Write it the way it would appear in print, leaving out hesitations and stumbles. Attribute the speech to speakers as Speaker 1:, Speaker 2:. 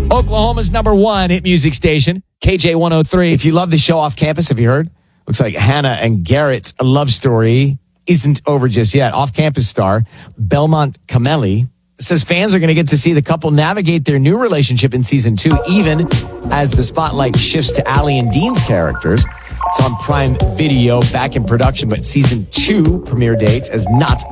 Speaker 1: Oklahoma's number one hit music station, KJ 103. If you love the show Off Campus, have you heard? Looks like Hannah and Garrett's love story isn't over just yet. Off Campus star Belmont Cameli says fans are going to get to see the couple navigate their new relationship in season 2, even as the spotlight shifts to Allie and Dean's characters. It's on Prime Video, back in production, but season 2 premiere date has not